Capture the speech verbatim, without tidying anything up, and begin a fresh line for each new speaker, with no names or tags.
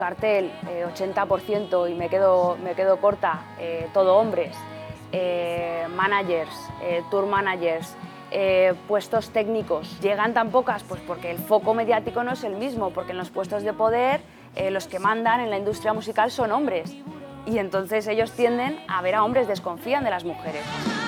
Cartel, eh, ochenta por ciento y me quedo, me quedo corta, eh, todo hombres, eh, managers, eh, tour managers, eh, puestos técnicos. ¿Llegan tan pocas? Pues porque el foco mediático no es el mismo, porque en los puestos de poder eh, los que mandan en la industria musical son hombres y entonces ellos tienden a ver a hombres, desconfían de las mujeres.